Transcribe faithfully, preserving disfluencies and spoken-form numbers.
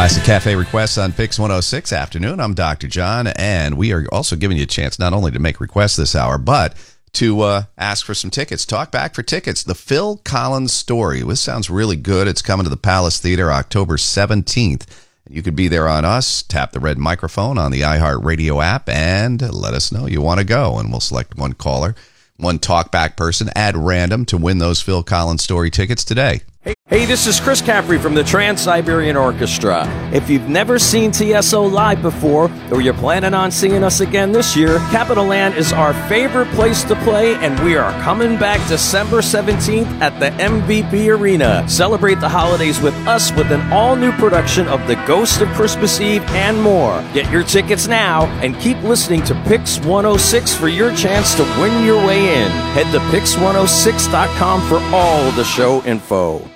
Classic Cafe requests on Pix one oh six afternoon. I'm Doctor John, and we are also giving you a chance not only to make requests this hour, but to uh, ask for some tickets. Talk back for tickets. The Phil Collins Story. This sounds really good. It's coming to the Palace Theater October seventeenth. You could be there on us. Tap the red microphone on the iHeartRadio app and let us know you want to go, and we'll select one caller, one talkback person at random to win those Phil Collins Story tickets today. Hey, hey, this is Chris Caffrey from the Trans-Siberian Orchestra. If you've never seen T S O live before, or you're planning on seeing us again this year, Capital Land is our favorite place to play, and we are coming back December seventeenth at the M V P Arena. Celebrate the holidays with us with an all-new production of The Ghost of Christmas Eve and more. Get your tickets now, and keep listening to Pix one oh six for your chance to win your way in. Head to pix one oh six dot com for all the show info.